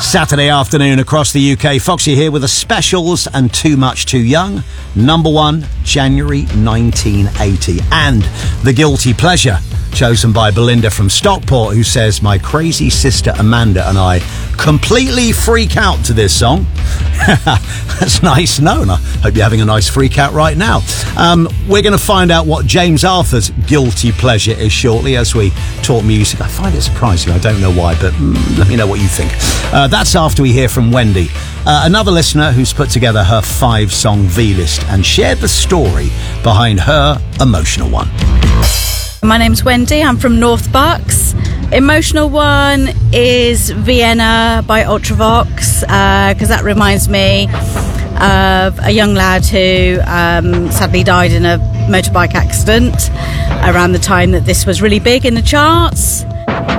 Saturday afternoon across the UK. Foxy here with the specials and Too Much Too Young. Number 1, January 1980. And The Guilty Pleasure, chosen by Belinda from Stockport, who says, my crazy sister Amanda and I completely freak out to this song. That's nice to know, and I hope you're having a nice freak out right now. We're going to find out what James Arthur's guilty pleasure is shortly as we talk music. I find it surprising. I don't know why, but let me know what you think. That's after we hear from Wendy, another listener who's put together her 5-song V-list and shared the story behind her emotional one. My name's Wendy, I'm from North Bucks. Emotional one is Vienna by Ultravox, because that reminds me of a young lad who sadly died in a motorbike accident around the time that this was really big in the charts.